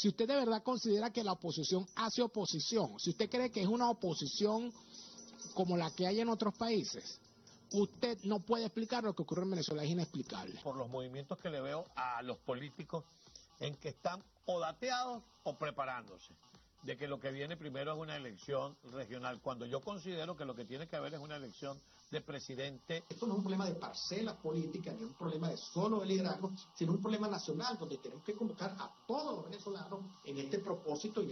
Si usted de verdad considera que la oposición hace oposición, si usted cree que es una oposición como la que hay en otros países, usted no puede explicar lo que ocurre en Venezuela, es inexplicable. Por los movimientos que le veo a los políticos en que están o dateados o preparándose, de que lo que viene primero es una elección regional, cuando yo considero que lo que tiene que haber es una elección de presidente. Esto no es un problema de parcelas políticas, ni un problema de solo de liderazgo, sino un problema nacional, donde tenemos que convocar a todos los venezolanos en este propósito.